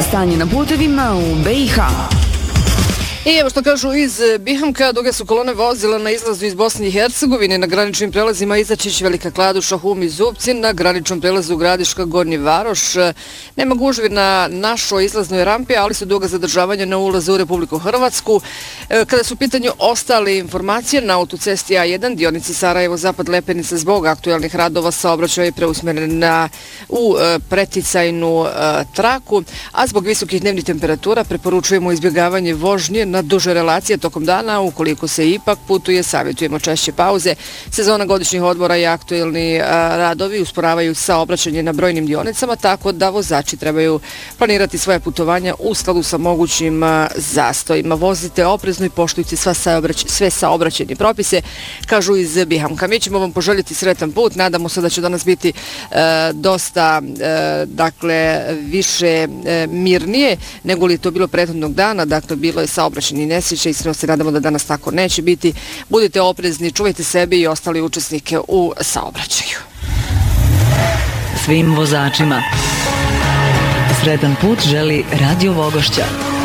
stanje na putevima u BiH. I evo što kažu iz Bihamka, duge su kolone vozila na izlazu iz Bosne i Hercegovine, na graničnim prelazima Izačić, Velika Kladuša, Hum i Zupcin, na graničnom prelazu Gradiška, Gornji Varoš. Nema gužvi na našoj izlaznoj rampi, ali su duga zadržavanja na ulazu u Republiku Hrvatsku. Kada su u pitanju ostale informacije, na autocesti A1, dionici Sarajevo-Zapad Lepenica zbog aktualnih radova saobraćaj je preusmjeren u preticajnu traku, a zbog visokih dnevnih temperatura preporučujemo izbjegavanje vožnje na duže relacije tokom dana. Ukoliko se ipak putuje, savjetujemo češće pauze. Sezona godišnjih odmora i aktualni radovi usporavaju saobraćanje na brojnim dionicama, tako da vozači trebaju planirati svoje putovanja u skladu sa mogućim zastojima. Vozite oprezno i poštujte sve saobraćajne propise, kažu iz Bihamka. Mi ćemo vam poželjeti sretan put, nadamo se da će danas biti dosta, dakle, više mirnije nego li je to bilo prethodnog dana, dakle, bilo je saobraćajni nesreće, iskreno se nadamo da danas tako neće biti. Budite oprezni, čuvajte sebe i ostali učesnike u saobraćaju. Svim vozačima sretan put želi Radio Vogošća.